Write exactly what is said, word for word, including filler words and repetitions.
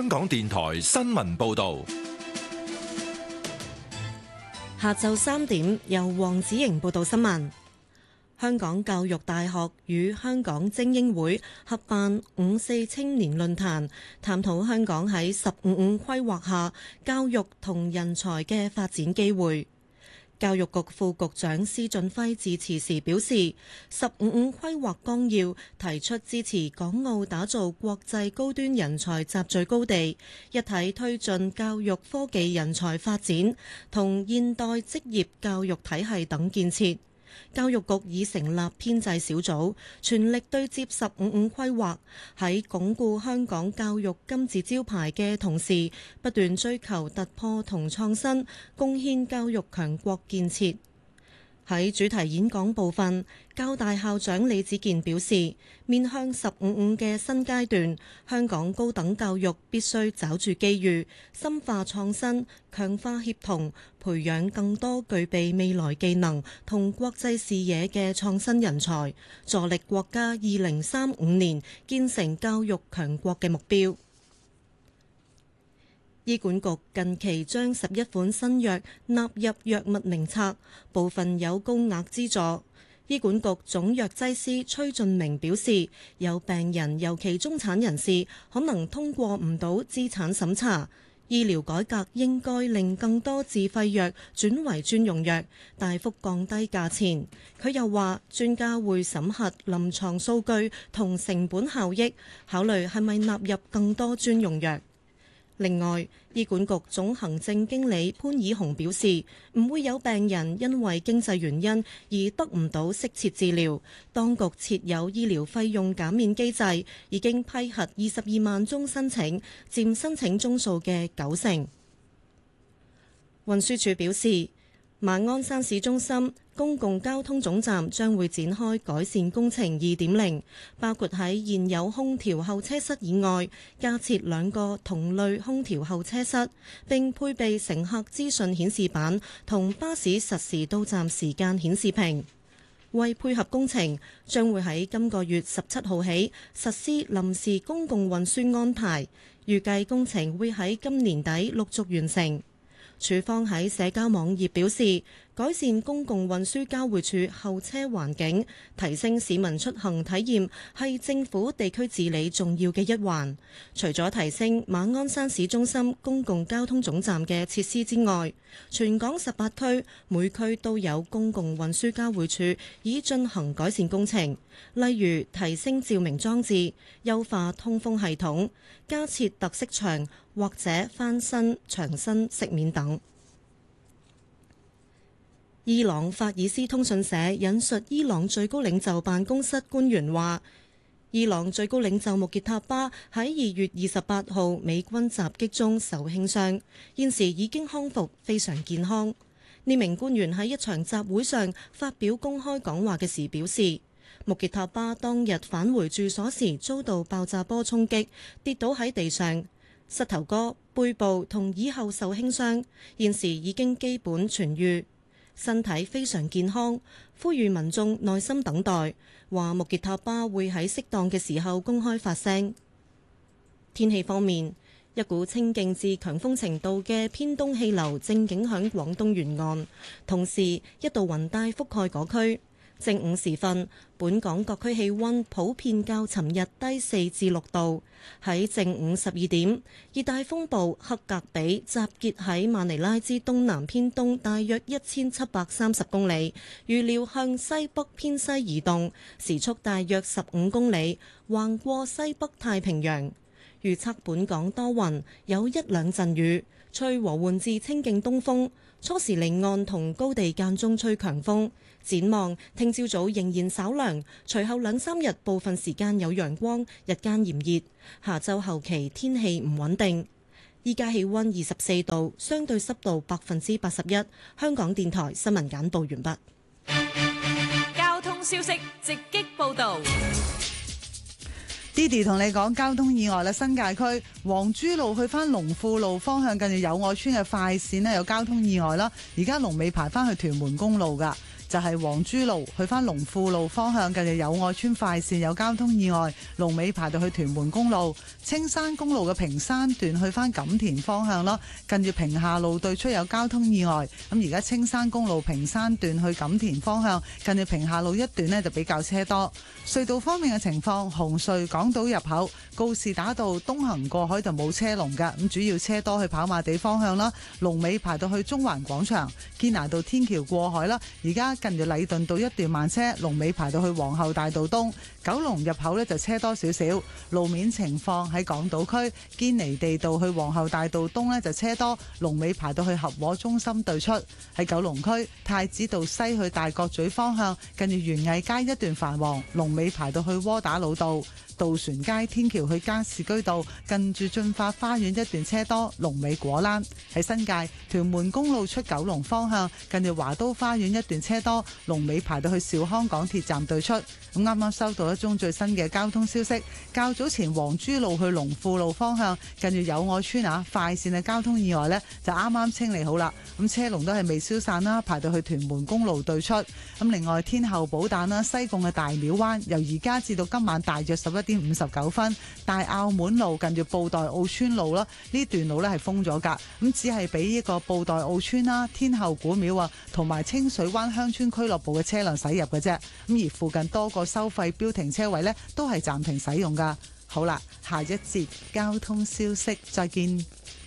香港電台新聞報道。 下晝三點，由黃子瑩報道新聞。香港教育大學與香港精英會合辦五四青年論壇，探討香港喺十五五規劃下教育同人才嘅發展機會。教育局副局長施俊輝致辭時表示，十五五規劃綱要提出支持港澳打造國際高端人才集聚高地，一體推進教育科技人才發展同現代職業教育體系等建設。教育局已成立編制小組，全力對接十五五規劃，喺鞏固香港教育金字招牌嘅同時，不斷追求突破同創新，貢獻教育強國建設。喺主題演講部分，教大校長李子健表示，面向十五五嘅新階段，香港高等教育必須抓住機遇，深化創新，強化協同，培養更多具備未來技能同國際視野嘅創新人才，助力國家二零三五年建成教育強國嘅目標。醫管局近期將十一款新藥納入藥物名冊，部分有高額資助。醫管局總藥劑師崔俊明表示，有病人尤其中產人士可能通過唔到資產審查，醫療改革應該令更多自費藥轉為專用藥，大幅降低價錢。佢又話，專家會審核臨床數據同成本效益，考慮係咪納入更多專用藥。另外，醫管局總行政經理潘以雄表示，唔會有病人因為經濟原因而得唔到適切治療。當局設有醫療費用減免機制，已經批核二十二萬宗申請，佔申請宗數嘅九成。運輸署表示，馬鞍山市中心公共交通總站將會展開改善工程二點零，包括喺現有空調候車室以外加設兩個同類空調候車室，並配備乘客資訊顯示板同巴士實時到站時間顯示屏。為配合工程，將會喺今個月十七號起實施臨時公共運輸安排，預計工程會喺今年底陸續完成。署方喺社交網頁表示，改善公共運輸交匯處候車環境，提升市民出行體驗，係政府地區治理重要嘅一環。除咗提升馬鞍山市中心公共交通總站嘅設施之外，全港十八區每區都有公共運輸交匯處已進行改善工程，例如提升照明裝置、優化通風系統、加設特色牆或者翻新牆身飾面等。伊朗法爾斯通訊社引述伊朗最高領袖辦公室官員話，伊朗最高領袖穆傑塔巴喺二月二十八號美軍襲擊中受輕傷，現時已經康復，非常健康。呢名官員喺一場集會上發表公開講話嘅時表示，穆傑塔巴當日返回住所時遭到爆炸波衝擊，跌倒喺地上，膝頭哥、背部同耳後受輕傷，現時已經基本痊愈，身體非常健康，呼籲民眾耐心等待，話穆傑塔巴會喺適當嘅時候公開發聲。天氣方面，一股清勁至強風程度嘅偏東氣流正影響廣東沿岸，同時一道雲帶覆蓋嗰區。正午時分，本港各區氣溫普遍較尋日低四至六度。喺正午十二點，熱帶風暴克格比集結喺馬尼拉之東南偏東大約一千七百三十公里，預料向西北偏西移動，時速大約十五公里，橫過西北太平洋。預測本港多雲，有一兩陣雨，吹和緩至清勁東風，初時離岸同高地間中吹強風。展望聽朝早仍然稍涼，隨後兩三日部分時間有陽光，日間炎熱。下週後期天氣唔穩定。依家氣溫二十四度，相對濕度百分之八十一。香港電台新聞簡報完畢。 交通消息直擊報道。 Didi 同你講交通意外啦，新界區黃珠路去翻龍富路方向，近住友愛邨嘅快線呢有交通意外啦，而家龍尾排翻去屯門公路噶。 就係黃珠路去翻龍富路方向，近住友愛邨快線有交通意外，龍尾排到去屯門公路。青山公路嘅屏山段去翻錦田方向咯，近住屏廈路對出有交通意外。咁而家青山公路屏山段去錦田方向，近住屏廈路一段呢就比較車多。隧道方面嘅情況，紅隧港島入口告士打道東行過海就冇車龍㗎，咁主要車多去跑馬地方向啦，龍尾排到去中環廣場。堅拿道天橋過海啦，而家近住禮頓道一段慢車，龍尾排到去皇后大道東。九龍入口呢就車多少少，路面情況喺港島區堅尼地道去皇后大道東呢就車多，龍尾排到去合和中心對出。喺九龍區太子道西去大角咀方向，近住園藝街一段繁忙，龍尾排到去窩打老道。渡船街天橋去加士居道，近住駿發花園一段車多，龍尾果欄。喺新界屯門公路出九龍方向，近住華都花園一段車多，龍尾排到去兆康港鐵站對出。咁啱啱收到一宗最新嘅交通消息，較早前黃珠路去龍富路方向，近住友愛邨啊快線嘅交通意外呢，就啱啱清理好啦。咁車龍都係未消散啦，排到去屯門公路對出。咁另外天后寶誕啦，西貢嘅大廟灣由而家至到今晚大約十一點五十九分，大澳門路近住布袋澳村路啦，呢段路呢係封咗㗎，咁只係俾呢個布袋澳村啦、天后古廟啊同埋清水灣鄉村俱樂部嘅車輛駛入嘅啫。咁而附近多個收費標停車位呢都係暫停使用㗎。好啦，下一節交通消息再見。